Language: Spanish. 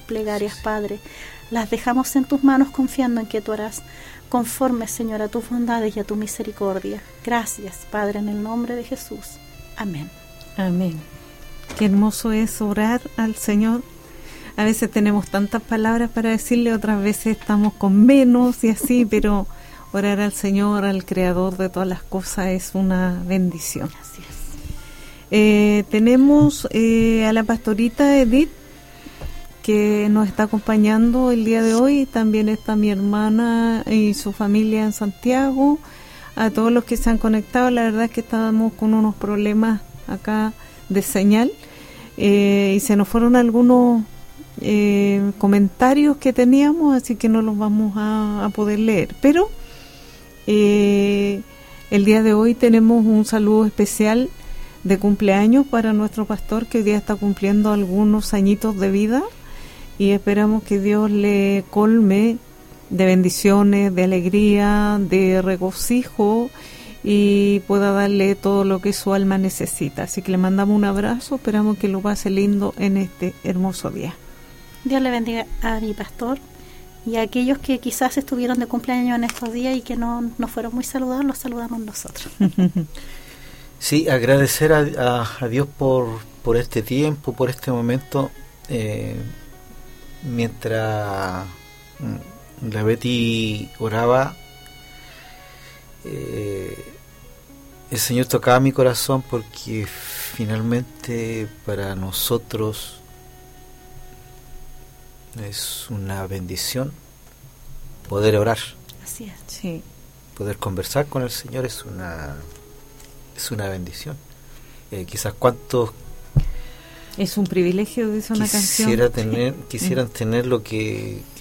plegarias, Padre. Las dejamos en tus manos confiando en que tú harás conforme, Señor, a tus bondades y a tu misericordia. Gracias, Padre, en el nombre de Jesús. Amén. Amén. Qué hermoso es orar al Señor. A veces tenemos tantas palabras para decirle, otras veces estamos con menos y así, pero orar al Señor, al Creador de todas las cosas, es una bendición. Así es. Tenemos a la pastorita Edith, que nos está acompañando el día de hoy. También está mi hermana y su familia en Santiago. A todos los que se han conectado, la verdad es que estábamos con unos problemas acá de señal, y se nos fueron algunos comentarios que teníamos, así que no los vamos a poder leer, pero el día de hoy tenemos un saludo especial de cumpleaños para nuestro pastor, que hoy día está cumpliendo algunos añitos de vida, y esperamos que Dios le colme de bendiciones, de alegría, de regocijo, y pueda darle todo lo que su alma necesita. Así que le mandamos un abrazo, esperamos que lo pase lindo en este hermoso día. Dios le bendiga a mi pastor y a aquellos que quizás estuvieron de cumpleaños en estos días y que no fueron muy saludados, los saludamos nosotros. Sí, agradecer a Dios por este tiempo, por este momento. Mientras la Betty oraba, el Señor tocaba mi corazón, porque finalmente para nosotros es una bendición poder orar. Así es. Sí. Poder conversar con el Señor es una bendición. Quizás cuántos es un privilegio, dice una canción. Quisieran tener lo que